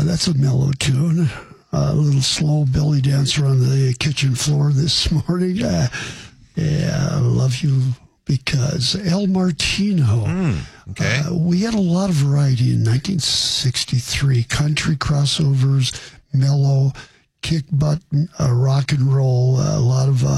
That's a mellow tune. A little slow belly dancer on the kitchen floor this morning. I love you because El Martino. Okay. We had a lot of variety in 1963. Country crossovers, mellow, kick butt, rock and roll. A lot of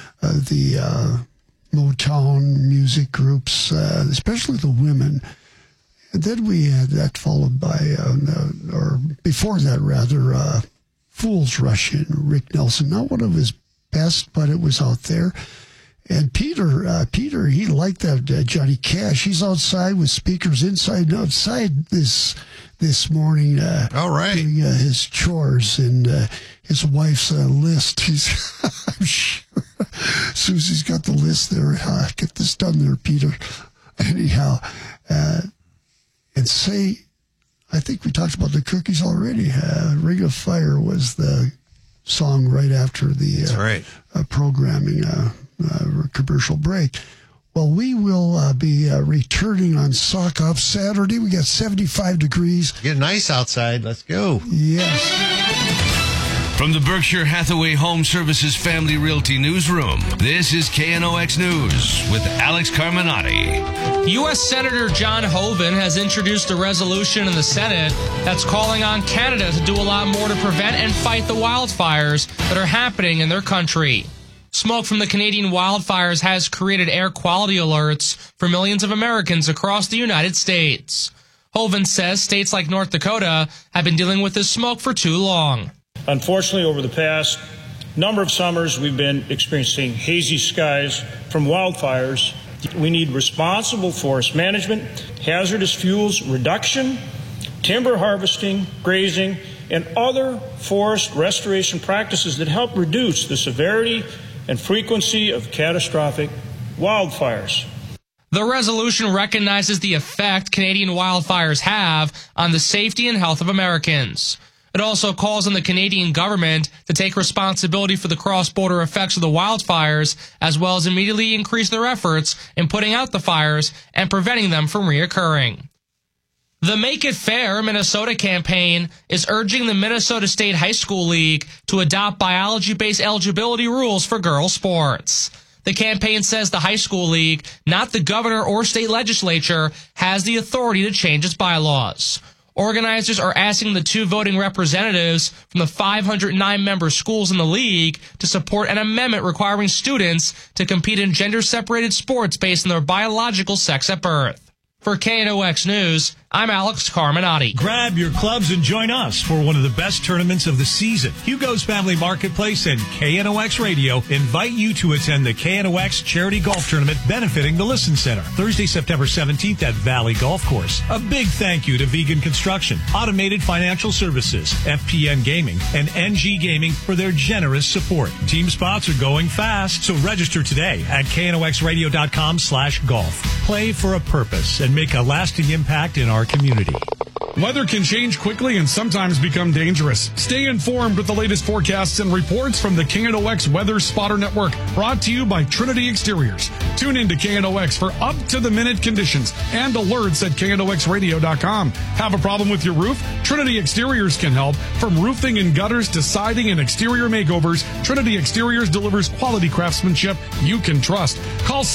the Motown music groups, especially the women. And then we had that followed by, or before that rather, Fools Rush In, Rick Nelson. Not one of his best, but it was out there. And Peter, he liked that Johnny Cash. He's outside with speakers inside and outside this morning. All right. Doing his chores and his wife's list. I'm sure Susie's got the list there. Get this done there, Peter. Anyhow, and say, I think we talked about the cookies already. Ring of Fire was the song right after the programming commercial break. Well, we will be returning on Sock Off Saturday. We got 75 degrees. Get nice outside. Let's go. Yes. From the Berkshire Hathaway Home Services Family Realty Newsroom, this is KNOX News with Alex Carminati. U.S. Senator John Hoeven has introduced a resolution in the Senate that's calling on Canada to do a lot more to prevent and fight the wildfires that are happening in their country. Smoke from the Canadian wildfires has created air quality alerts for millions of Americans across the United States. Hoeven says states like North Dakota have been dealing with this smoke for too long. Unfortunately, over the past number of summers, we've been experiencing hazy skies from wildfires. We need responsible forest management, hazardous fuels reduction, timber harvesting, grazing, and other forest restoration practices that help reduce the severity and frequency of catastrophic wildfires. The resolution recognizes the effect Canadian wildfires have on the safety and health of Americans. It also calls on the Canadian government to take responsibility for the cross-border effects of the wildfires, as well as immediately increase their efforts in putting out the fires and preventing them from reoccurring. The Make It Fair Minnesota campaign is urging the Minnesota State High School League to adopt biology-based eligibility rules for girls' sports. The campaign says the high school league, not the governor or state legislature, has the authority to change its bylaws. Organizers are asking the two voting representatives from the 509-member schools in the league to support an amendment requiring students to compete in gender-separated sports based on their biological sex at birth. For KNOX News, I'm Alex Carminati. Grab your clubs and join us for one of the best tournaments of the season. Hugo's Family Marketplace and KNOX Radio invite you to attend the KNOX Charity Golf Tournament benefiting the Listen Center, Thursday, September 17th at Valley Golf Course. A big thank you to Vegan Construction, Automated Financial Services, FPN Gaming, and NG Gaming for their generous support. Team spots are going fast, so register today at knoxradio.com/golf. Play for a purpose and make a lasting impact in our community. Weather can change quickly and sometimes become dangerous. Stay informed with the latest forecasts and reports from the KNOX Weather Spotter Network, brought to you by Trinity Exteriors. Tune in to KNOX for up-to-the-minute conditions and alerts at knoxradio.com. Have a problem with your roof? Trinity Exteriors can help. From roofing and gutters to siding and exterior makeovers, Trinity Exteriors delivers quality craftsmanship you can trust. Call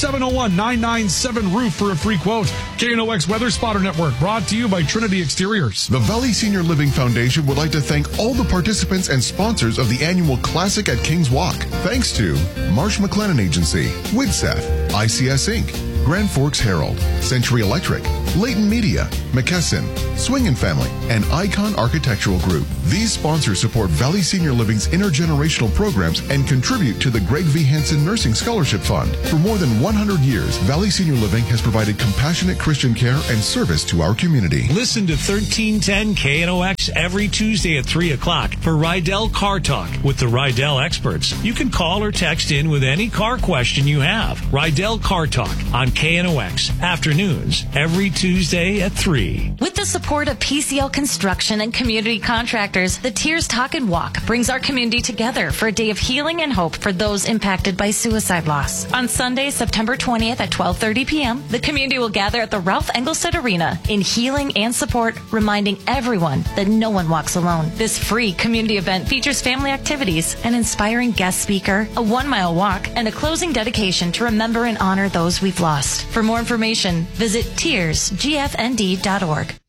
701-997-ROOF for a free quote. KNOX Weather Spotter Network, brought to you by Trinity Exteriors. The Valley Senior Living Foundation would like to thank all the participants and sponsors of the annual Classic at Kings Walk. Thanks to Marsh McLennan Agency, Widseth, ICS Inc., Grand Forks Herald, Century Electric, Leighton Media, McKesson, Swing & Family, and Icon Architectural Group. These sponsors support Valley Senior Living's intergenerational programs and contribute to the Greg V. Hansen Nursing Scholarship Fund. For more than 100 years, Valley Senior Living has provided compassionate Christian care and service to our community. Listen to 1310 KNOX every Tuesday at 3 o'clock for Rydell Car Talk with the Rydell experts. You can call or text in with any car question you have. Rydell Car Talk on KNOX afternoons every Tuesday at 3. With the support of PCL Construction and community contractors, the Tears Talk and Walk brings our community together for a day of healing and hope for those impacted by suicide loss. On Sunday, September 20th at 12:30 p.m., the community will gather at the Ralph Engelstad Arena in healing and support, reminding everyone that no one walks alone. This free community event features family activities, an inspiring guest speaker, a 1-mile walk, and a closing dedication to remember and honor those we've lost. For more information, visit tearsgfnd.org.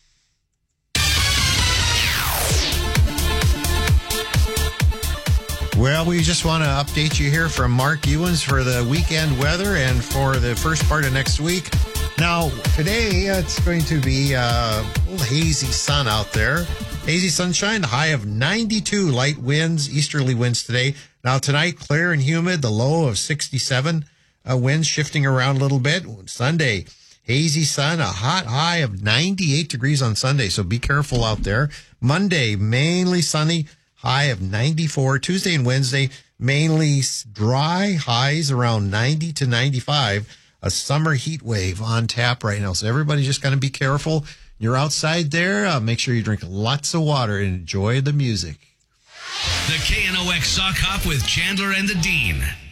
Well, we just want to update you here from Mark Ewens for the weekend weather and for the first part of next week. Now, today it's going to be a little hazy sun out there. Hazy sunshine, the high of 92, light winds, easterly winds today. Now, tonight, clear and humid, the low of 67, winds shifting around a little bit. Sunday, hazy sun, a hot high of 98 degrees on Sunday, so be careful out there. Monday, mainly sunny, high of 94. Tuesday and Wednesday, mainly dry, highs around 90 to 95. A summer heat wave on tap right now. So everybody just got to be careful. You're outside there. Make sure you drink lots of water and enjoy the music. The KNOX Sock Hop with Chandler and the Dean.